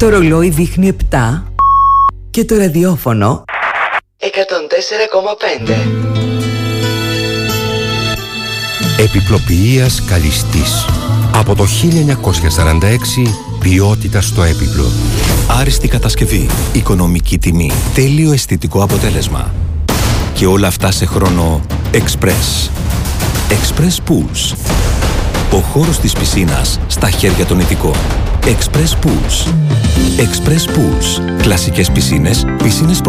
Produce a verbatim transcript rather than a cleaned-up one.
Το ρολόι δείχνει επτά και το ραδιόφωνο εκατόν τέσσερα κόμμα πέντε. Επιπλοποιείας Καλιστής. Από το χίλια εννιακόσια σαράντα έξι, ποιότητα στο έπιπλο. Άριστη κατασκευή, οικονομική τιμή, τέλειο αισθητικό αποτέλεσμα. Και όλα αυτά σε χρόνο Express. Express Pools. Ο χώρος της πισίνας στα χέρια των ειδικών. Express Pools. Express Pools. Κλασικές πισίνες, πισίνες